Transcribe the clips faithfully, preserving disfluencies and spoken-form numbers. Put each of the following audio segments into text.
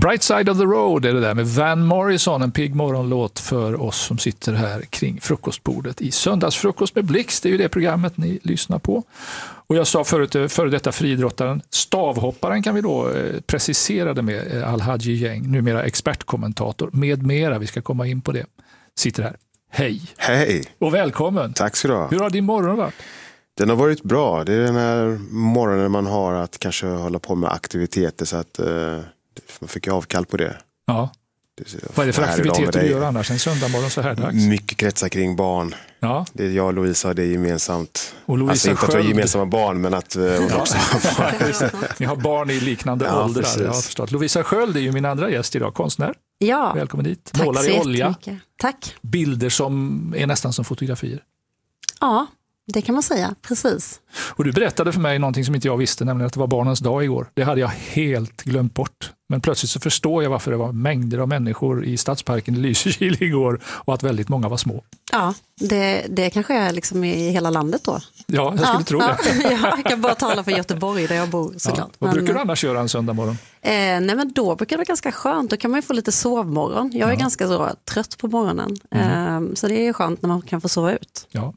Bright Side of the Road är det där med Van Morrison, en pigg morgonlåt för oss som sitter här kring frukostbordet i Söndagsfrukost med Blixt. Det är ju det programmet ni lyssnar på. Och jag sa förut, före detta friidrottaren, stavhopparen kan vi då eh, precisera det med, eh, Al-Haji Gäng, numera expertkommentator med mera. Vi ska komma in på det. Sitter här. Hej. Hej. Och välkommen. Tack ska du ha. Hur har din morgon varit? Den har varit bra. Det är den här morgonen man har att kanske hålla på med aktiviteter så att eh, man fick avkall på det. Ja. det Vad är det för aktiviteter du gör annars en söndag morgon så här dags? Mycket kretsar kring barn. Ja. Det är jag och Lovisa och det är gemensamt. Och Lovisa alltså inte Sköld. Att vi är gemensamma barn men att hon ja. också har barn. Ni har barn i liknande ja, åldrar. Jag har förstått. Lovisa Sköld är ju min andra gäst idag, konstnär. Ja. Välkommen dit. Tack Målar i olja. Tack. Bilder som är nästan som fotografier. Ja, det kan man säga. Precis. Och du berättade för mig någonting som inte jag visste, nämligen att det var barnens dag igår. Det hade jag helt glömt bort. Men plötsligt så förstår jag varför det var mängder av människor i Stadsparken i Lysekil igår och att väldigt många var små. Ja, det, det kanske är liksom i hela landet då. Ja, jag skulle ja, tro ja. det. Jag kan bara tala för Göteborg där jag bor såklart. Ja. Vad brukar du annars göra en söndag morgon? Eh, nej men då brukar det vara ganska skönt. Då kan man ju få lite sovmorgon. Jag är ja. ganska så trött på morgonen. Mm. Eh, så det är skönt när man kan få sova ut. Ja.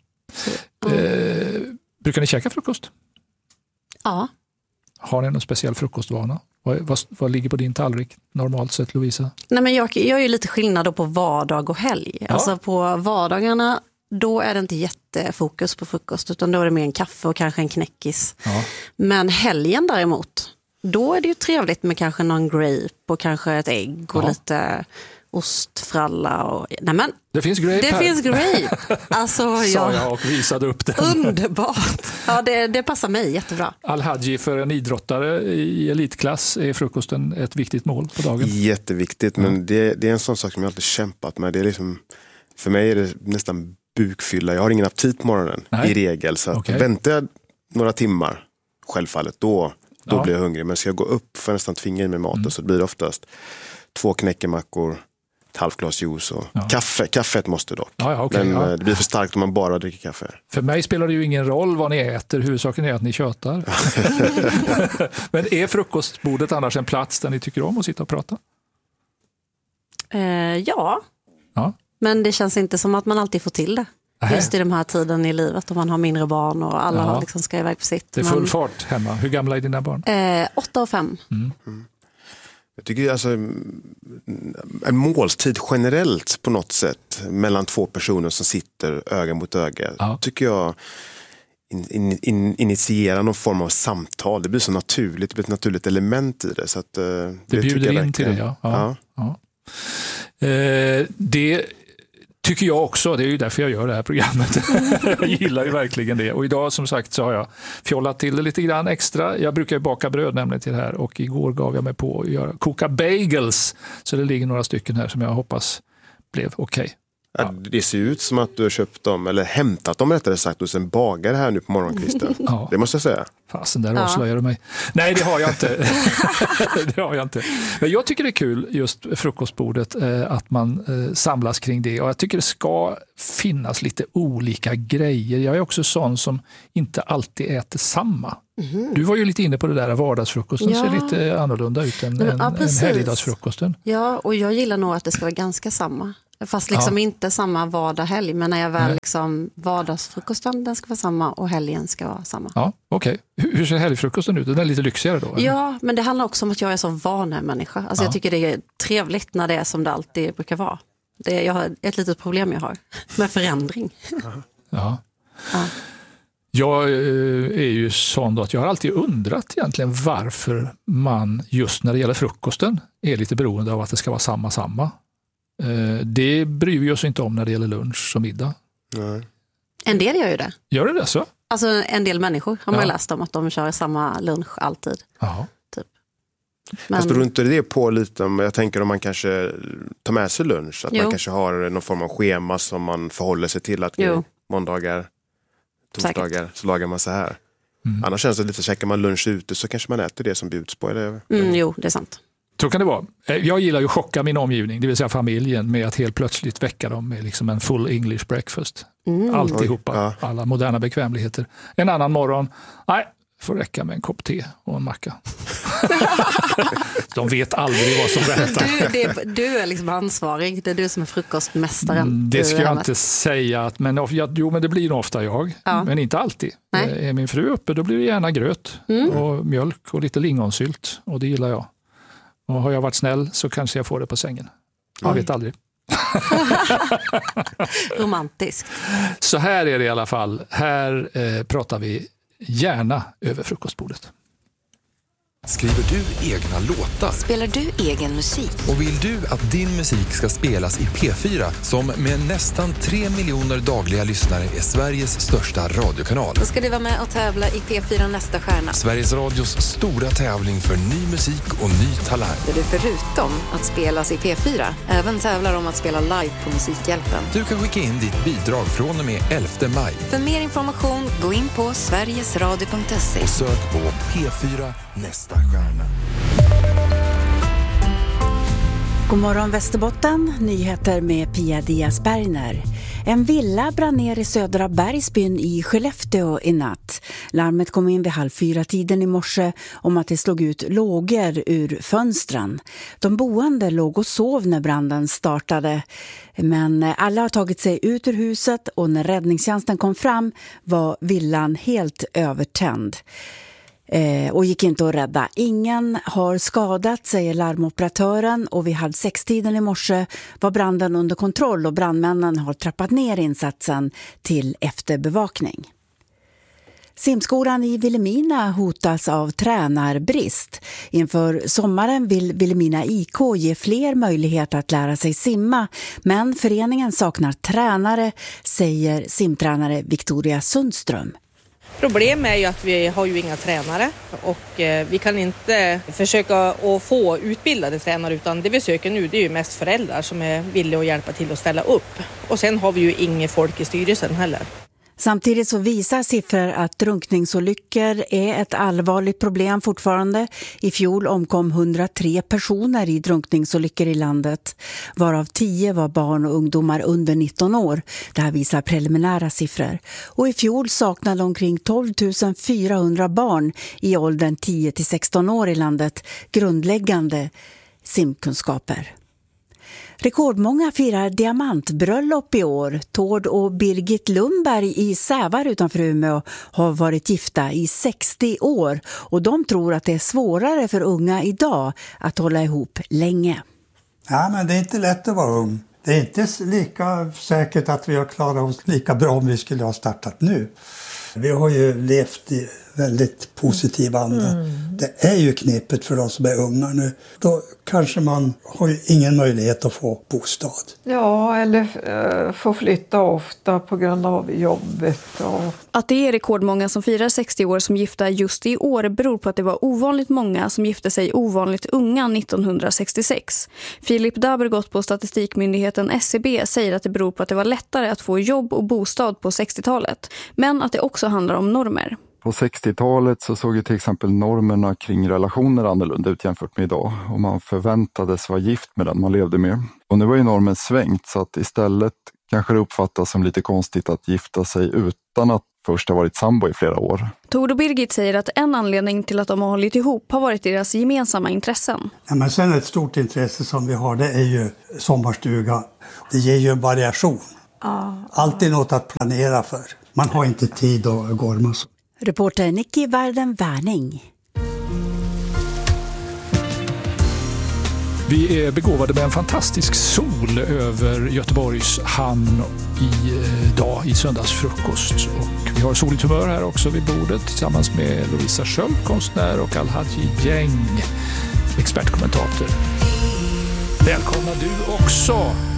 Eh, brukar ni käka frukost? Ja. Har ni någon speciell frukostvana? Vad, vad, vad ligger på din tallrik normalt sett, Lovisa? Nej, men jag, jag är ju lite skillnad då på vardag och helg. Ja. Alltså på vardagarna då är det inte jättefokus på frukost utan då är det mer en kaffe och kanske en knäckis. Ja. Men helgen däremot, då är det ju trevligt med kanske någon grape och kanske ett ägg och ja. lite ostfralla och nej men det finns grape det här. finns grape. Alltså sa jag, jag och visade upp den. Underbart. Ja, det, det passar mig jättebra. Al-Haji, för en idrottare i elitklass är frukosten ett viktigt mål på dagen. Jätteviktigt, men det, det är en sån sak som jag alltid kämpat med. Det är liksom, för mig är det nästan bukfylla. Jag har ingen aptit på morgonen Nej. i regel, så att okay. väntar jag några timmar självfallet, då, då ja. blir jag hungrig. Men ska jag gå upp för nästan tvinga in med mat mm. så blir det oftast två knäckemackor, ett halvt glas juice och ja. kaffe. Kaffet måste dock. Ja, ja, okay, Men ja. det blir för starkt om man bara dricker kaffe. För mig spelar det ju ingen roll vad ni äter. Huvudsaken är att ni tjötar. Men är frukostbordet annars en plats där ni tycker om att sitta och prata? Eh, ja. ja. Men det känns inte som att man alltid får till det. Äh. Just i den här tiden i livet om man har mindre barn och alla ja. liksom ska iväg på sitt. Det är full fart hemma. Hur gamla är dina barn? Eh, åtta och fem. Mm. Mm. Jag tycker alltså en måltid generellt på något sätt mellan två personer som sitter öga mot öga ja. tycker jag in, in, in, initierar någon form av samtal. Det blir så naturligt, det blir ett naturligt element i det. Så att, det, det bjuder in till det, ja. ja. ja. ja. Eh, det tycker jag också, det är ju därför jag gör det här programmet. Jag gillar ju verkligen det. Och idag som sagt så har jag fjollat till det lite grann extra. Jag brukar ju baka bröd nämligen till det här och igår gav jag mig på att göra, koka bagels. Så det ligger några stycken här som jag hoppas blev okej. Okay. Ja. Det ser ut som att du har köpt dem, eller hämtat dem rättare sagt hos en bagare här nu på morgonkvisten. Ja. Det måste jag säga. Fasen, där avslöjar du mig. Nej, det har jag inte. det har jag inte. Men jag tycker det är kul just frukostbordet, eh, att man eh, samlas kring det. Och jag tycker det ska finnas lite olika grejer. Jag är också sån som inte alltid äter samma. Mm. Du var ju lite inne på det där vardagsfrukosten. Ja. Ser lite annorlunda ut än, Men, ja, än, än helgdagsfrukosten. Ja, och jag gillar nog att det ska vara ganska samma. Fast liksom ja. inte samma vardag helg, men när jag väl liksom vardagsfrukosten den ska vara samma och helgen ska vara samma. Ja, okej. Okay. Hur ser helgfrukosten ut? Den är lite lyxigare då? Eller? Ja, men det handlar också om att jag är så vanemänniska. Alltså ja. jag tycker det är trevligt när det är som det alltid brukar vara. Det är, jag har ett litet problem jag har med förändring. Ja. ja. Jag är ju sån då att jag har alltid undrat egentligen varför man just när det gäller frukosten är lite beroende av att det ska vara samma samma. Det bryr vi oss inte om när det gäller lunch och middag. Nej. En del gör ju det. Gör det det så? Alltså en del människor har man ja. läst om att de kör samma lunch alltid. Jaha. Typ. Men... Fast beror inte det på lite om, jag tänker om man kanske tar med sig lunch, att jo. man kanske har någon form av schema som man förhåller sig till, att jo. måndagar, torsdagar Säkert. så lagar man så här. Mm. Annars känns det lite, käkar man lunch ute så kanske man äter det som bjuds på. Eller? Mm, jo, det är sant. Så kan det vara. Jag gillar ju att chocka min omgivning, det vill säga familjen, med att helt plötsligt väcka dem med liksom en full English breakfast. Mm. Alltihopa, ja. alla moderna bekvämligheter. En annan morgon, nej, får räcka med en kopp te och en macka. De vet aldrig vad som väntar. Du, det, du är liksom ansvarig. Det är du som är frukostmästaren. Mm, det ska jag inte säga. Att, men, jo, men det blir nog ofta jag. Ja. Men inte alltid. Nej. Är min fru uppe, då blir det gärna gröt mm. och mjölk och lite lingonsylt. Och det gillar jag. Och har jag varit snäll så kanske jag får det på sängen. Jag Oj. vet aldrig. Romantiskt. Så här är det i alla fall. Här eh, pratar vi gärna över frukostbordet. Skriver du egna låtar? Spelar du egen musik? Och vill du att din musik ska spelas i P fyra, som med nästan tre miljoner dagliga lyssnare är Sveriges största radiokanal? Då ska du vara med och tävla i P fyra Nästa stjärna. Sveriges Radios stora tävling för ny musik och ny talang. Där du förutom att spelas i P fyra även tävlar om att spela live på Musikhjälpen. Du kan skicka in ditt bidrag från och med elfte maj. För mer information, gå in på sverigesradio punkt se. Och sök på P fyra Nästa stjärna. God morgon Västerbotten, nyheter med Pia Diaz Bergner. En villa brann ner i södra Bergsbyn i Skellefteå i natt. Larmet kom in vid halv fyra tiden i morse om att det slog ut lågor ur fönstren. De boende låg och sov när branden startade. Men alla har tagit sig ut ur huset och när räddningstjänsten kom fram var villan helt övertänd. Eh, och gick inte att rädda. Ingen har skadat, säger larmoperatören, och vid halv sex-tiden i morse var branden under kontroll och brandmännen har trappat ner insatsen till efterbevakning. Simskolan i Vilhelmina hotas av tränarbrist. Inför sommaren vill Vilhelmina I K ge fler möjlighet att lära sig simma, men föreningen saknar tränare, säger simtränare Victoria Sundström. Problemet är ju att vi har ju inga tränare och eh, vi kan inte försöka att få utbildade tränare, utan det vi söker nu det är ju mest föräldrar som är villiga att hjälpa till att ställa upp. Och sen har vi ju inga folk i styrelsen heller. Samtidigt så visar siffror att drunkningsolyckor är ett allvarligt problem fortfarande. I fjol omkom hundratre personer i drunkningsolyckor i landet, varav tio var barn och ungdomar under nitton år. Det här visar preliminära siffror. Och i fjol saknade omkring tolv tusen fyrahundra barn i åldern tio till sexton år i landet grundläggande simkunskaper. Rekordmånga firar diamantbröllop i år. Tord och Birgit Lundberg i Sävar utanför Umeå har varit gifta i sextio år. Och de tror att det är svårare för unga idag att hålla ihop länge. Ja, men det är inte lätt att vara ung. Det är inte lika säkert att vi har klarat oss lika bra om vi skulle ha startat nu. Vi har ju levt i väldigt positiv anda. Mm. Det är ju knepet för de som är unga nu. Då kanske man har ju ingen möjlighet att få bostad. Ja, eller uh, få flytta ofta på grund av jobbet. Och... Att det är rekordmånga som firar sextio år som gifta just i år beror på att det var ovanligt många som gifte sig ovanligt unga nittonhundrasextiosex. Filip Dabergott på statistikmyndigheten S C B säger att det beror på att det var lättare att få jobb och bostad på sextiotalet. Men att det också handlar om normer. På sextiotalet så såg ju till exempel normerna kring relationer annorlunda ut jämfört med idag. Och man förväntades vara gift med den man levde med. Och nu har ju normen svängt, så att istället kanske det uppfattas som lite konstigt att gifta sig utan att först ha varit sambo i flera år. Tord och Birgit säger att en anledning till att de har hållit ihop har varit deras gemensamma intressen. Ja, men sen ett stort intresse som vi har, det är ju sommarstuga. Det ger ju en variation. Ah. Alltid något att planera för. Man har inte tid att gorma så. Reporter Nicky Varden-Värning. Vi är begåvade med en fantastisk sol över Göteborgs hamn idag i söndagsfrukost. Och vi har soligt humör här också vid bordet tillsammans med Lovisa Sköld, konstnär, och Al-Haji Gäng, expertkommentator. Välkomna du också!